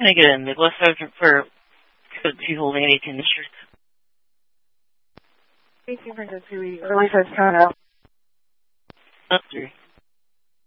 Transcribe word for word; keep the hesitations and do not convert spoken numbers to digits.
Negative, Nicholas Sergeant for Code two holding eighteen District. eighteen for Code two, early size count out. Up three.